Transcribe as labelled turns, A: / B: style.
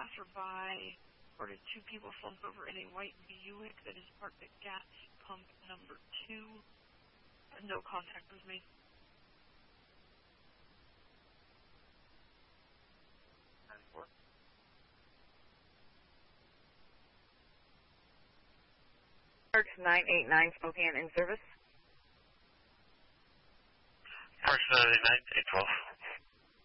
A: passerby reported 2 people slumped over in a white Buick that is parked at gas pump number 2. No contact was made.
B: Parks 989 Spokane in service.
C: Parks 989, 812.